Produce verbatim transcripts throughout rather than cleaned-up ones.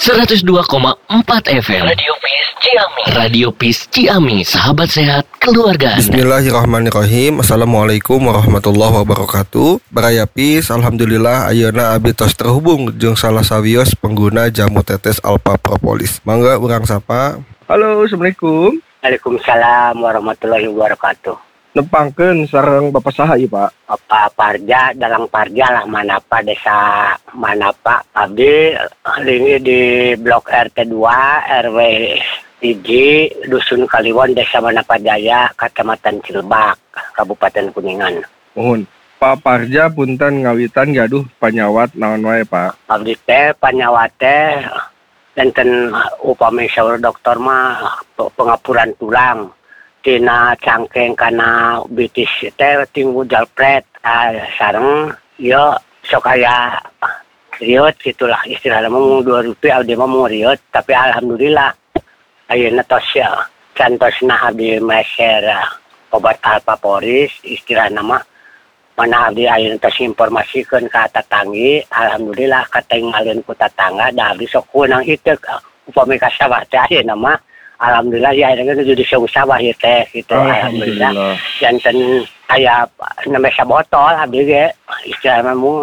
seratus dua koma empat F M Radio Peace Ciami. Radio Peace Ciami, sahabat sehat keluarga Anda. Bismillahirrahmanirrahim. Assalamualaikum warahmatullahi wabarakatuh. Baraya Peace, alhamdulillah ayeuna abdi tos terhubung jeung salah sawios pengguna jamu tetes Alpha Propolis. Mangga urang sapa. Halo, assalamualaikum. Waalaikumsalam warahmatullahi wabarakatuh. Nepangkeun sareng Bapak saha ieu, Pak? Bapak Parja, dalang Parja lah Manapa, desa Manapa. Abdi lingi di Blok R T dua R W hiji Dusun Kaliwon, Desa Manapa Jaya, Kecamatan Cilebak, Kabupaten Kuningan. Mohon Pak Parja punten ngawitan gaduh panyawat naon wae, Pak? Abdi teh panyawat teh enten upami saur dokter mah pengapuran tulang. Tina cangkeng kana bitis teh tinggu jalpret ah, sareng yo sok aya riot gitulah istilahna mah dua rupiah abdi mah mau riot, tapi alhamdulillah ayeuna tos ya cantosna abdi meser obat Alpha Poris istilahna mah mana abdi ayeuna tos informasikeun ka tatanggi, alhamdulillah katinggalin ku tatangga da abdi sok kunang itek upami ka sawah teh ayeuna mah alhamdulillah ya akhirnya jadi sawah ya teh gitu. Oh, alhamdulillah. Janten aya nemesa botol abdi ge istilahna mu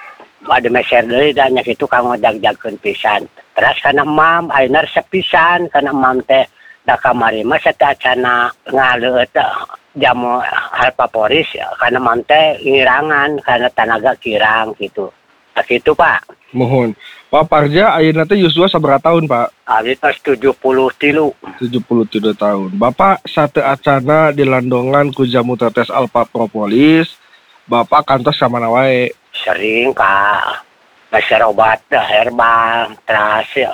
ada meser deui dan nya kitu kang ngodag-jagkeun pisan. Terus kana mam ayeuna resep pisan kana mam teh da kamari mah satacana ngaleut jamu Alpha Poris kana mam teh ngirangan kana tanaga kirang gitu. Nah gitu, Pak. Mohon. Pak Parja ayeuna teh yuswa sabaraha tahun, Pak? Abdi tos tujuh puluh tilu. tujuh puluh tilu tahun. Bapak sate acana dilandongan ku jamu tetes Alpha Propolis. Bapak kantos ka mana wae? Sering ka meser obat herbal, terus ya,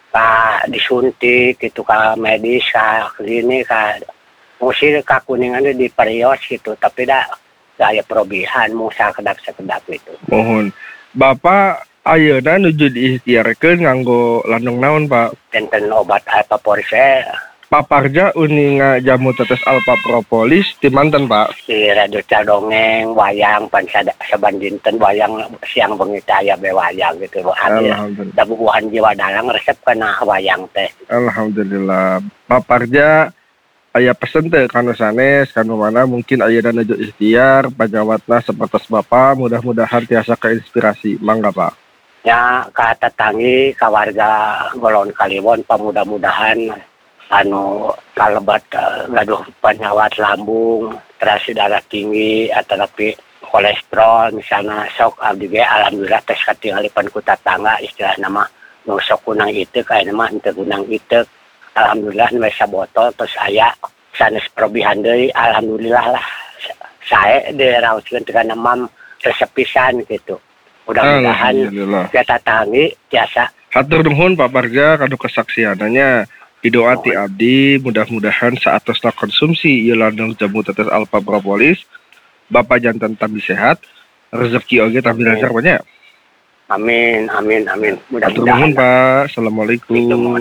ka disuntik gitu ka medis ka klinik ka musi ka Kuningan di Perios gitu, tapi da aya perobihan mu sakedap-sakedap gitu. Mohon. Bapak ayeuna nuju diikhtiarkeun nganggo landong naon, Pak? Enten obat Alpha Poris. Pak Parja uninga jamu tetes Alpha Propolis di manten, Pak? Di radio Cadongeng, wayang pan saban dinten wayang siang bengi teh aya be wayang gitu. Alhamdulillah. Da bubuhan jiwa dalang resep kana wayang teh. Alhamdulillah. Pak Parja aya pesen teh kanu sanes kanu mana mungkin ayeuna nuju ikhtiar panyawatna sapertos Bapak, mudah-mudahan tiasa keinspirasi. Mangga, Pak. Ya ka tetanggi ka warga Golon Kaliwon pamudah-mudahan anu kalebat uh, gaduh penyawat lambung, terasi darah tinggi atau tapi kolesterol misalnya sok abdi ge alhamdulillah tes katinggalipan ku tatangga istilahna mah nu sok kunang ieu ka mah henteu kunang ieu. Alhamdulillah nu sabotol terus aya sanes perobihan deui alhamdulillah lah sae diraoskeun teh kana mam resep pisan gitu. Mudah-mudahan kita tangi biasa. Hatur nuhun Pak Parja kanu kesaksiananya. Doa ti abdi mudah-mudahan saatosna konsumsi ieu landung jamu tetes Alpha Propolis Bapak janten tambi sehat, rezeki oge tambi lancar banyak. Amin, amin, amin. Mudah-mudahan. Hatur nuhun, Pak. Assalamualaikum.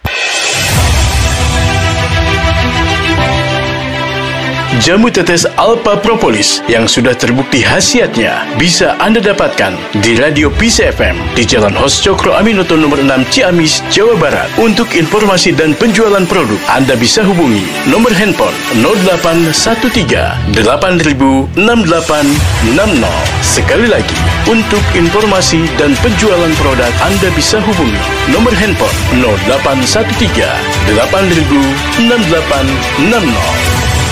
Jamu tetes Alpha Propolis yang sudah terbukti khasiatnya bisa Anda dapatkan di Radio Peace F M di Jalan Hos Cokro Aminoto nomor enam Ciamis, Jawa Barat. Untuk informasi dan penjualan produk, Anda bisa hubungi nomor handphone nol delapan satu tiga delapan nol enam delapan enam nol. Sekali lagi, untuk informasi dan penjualan produk, Anda bisa hubungi nomor handphone nol delapan satu tiga delapan nol enam delapan enam nol.